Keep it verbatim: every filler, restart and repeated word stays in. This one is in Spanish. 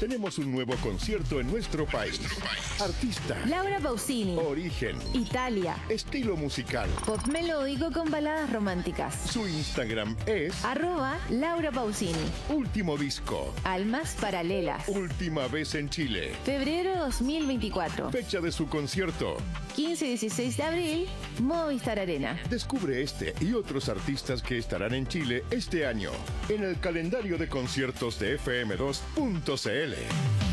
tenemos un nuevo concierto en nuestro país. Artista. Laura Pausini. Origen. Italia. Estilo musical. Pop melódico con baladas románticas. Su Instagram es Arroba Laura Pausini. Último disco. Almas paralelas. Última vez en Chile. Febrero dos mil veinticuatro. Fecha de su concierto. quince y dieciséis de abril, Movistar Arena. Descubre este y otros artistas que estarán en Chile este año en el calendario de conciertos de F M dos punto C L.